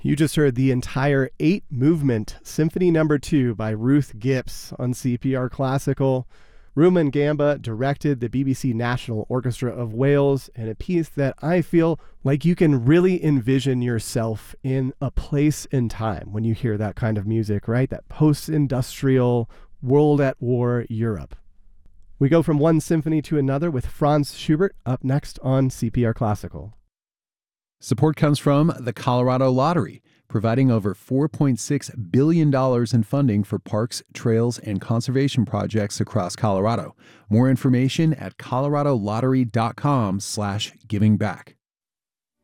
You just heard the entire 8-movement Symphony No. 2 by Ruth Gipps on CPR Classical. Rumen Gamba directed the BBC National Orchestra of Wales in a piece that I feel like you can really envision yourself in a place in time when you hear that kind of music, right? That post-industrial, world at war Europe. We go from one symphony to another with Franz Schubert up next on CPR Classical. Support comes from the Colorado Lottery, providing over $4.6 billion in funding for parks, trails, and conservation projects across Colorado. More information at coloradolottery.com/givingback.